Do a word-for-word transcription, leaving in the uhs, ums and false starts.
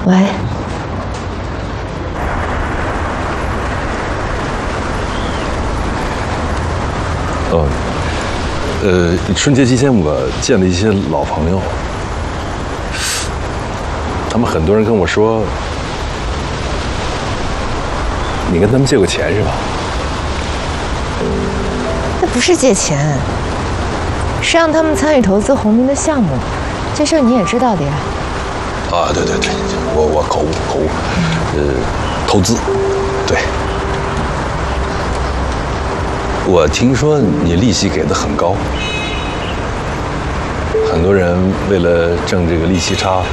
喂。 哦，呃，春节期间我见了一些老朋友，他们很多人跟我说，你跟他们借过钱是吧？ 那不是借钱，是让他们参与投资鸿明的项目，这事儿你也知道的呀。 啊，对对对，我我口误口误，呃，投资，对。我听说你利息给的很高，很多人为了挣这个利息差。